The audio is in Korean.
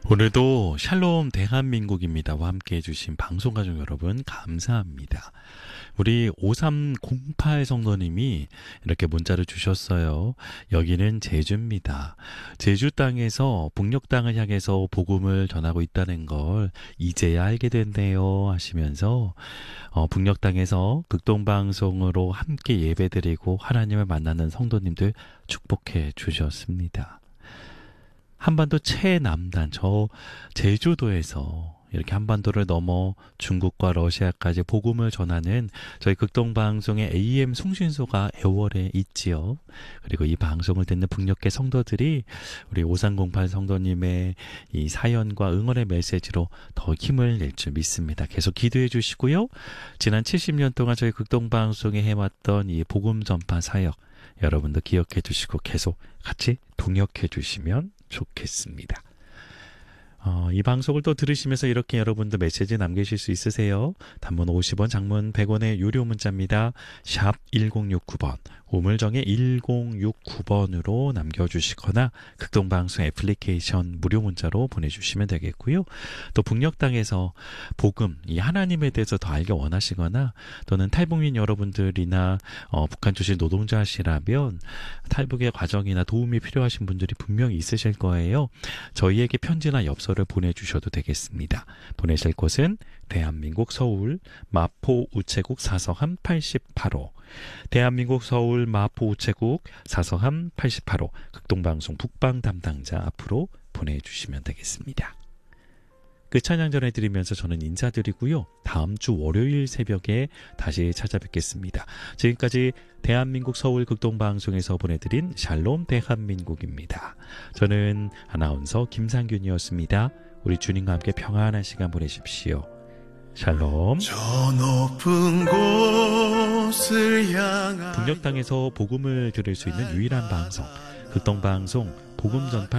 오늘도 샬롬 대한민국입니다와 함께 해주신 방송가족 여러분 감사합니다. 우리 5308 성도님이 이렇게 문자를 주셨어요. 여기는 제주입니다. 제주 땅에서 북녘 땅을 향해서 복음을 전하고 있다는 걸 이제야 알게 됐네요 하시면서 북녘 땅에서 극동방송으로 함께 예배드리고 하나님을 만나는 성도님들 축복해 주셨습니다. 한반도 최남단 저 제주도에서 이렇게 한반도를 넘어 중국과 러시아까지 복음을 전하는 저희 극동방송의 AM 송신소가 애월에 있지요. 그리고 이 방송을 듣는 북녘의 성도들이 우리 5308 성도님의 이 사연과 응원의 메시지로 더 힘을 낼 줄 믿습니다. 계속 기도해 주시고요. 지난 70년 동안 저희 극동방송에 해왔던 이 복음 전파 사역 여러분도 기억해 주시고 계속 같이 동역해 주시면 좋겠습니다. 이 방송을 또 들으시면서 이렇게 여러분도 메시지 남기실 수 있으세요. 단문 50원, 장문 100원의 유료 문자입니다. 샵 1069번, 우물정에 1069번으로 남겨주시거나 극동방송 애플리케이션 무료 문자로 보내주시면 되겠고요. 또 북녘 땅에서 복음, 이 하나님에 대해서 더 알기 원하시거나 또는 탈북민 여러분들이나 북한 출신 노동자시라면 탈북의 과정이나 도움이 필요하신 분들이 분명히 있으실 거예요. 저희에게 편지나 엽서를 보내주셔도 되겠습니다. 보내실 곳은 대한민국 서울 마포 우체국 사서함 88호, 대한민국 서울 마포 우체국 사서함 88호 극동방송 북방 담당자 앞으로 보내주시면 되겠습니다. 그 찬양 전해드리면서 저는 인사드리고요. 다음 주 월요일 새벽에 다시 찾아뵙겠습니다. 지금까지 대한민국 서울 극동방송에서 보내드린 샬롬 대한민국입니다. 저는 아나운서 김상균이었습니다. 우리 주님과 함께 평안한 시간 보내십시오. 샬롬. 저 높은 곳을 향하여 북녘 땅에서 복음을 들을 수 있는 유일한 방송 극동방송 복음 전파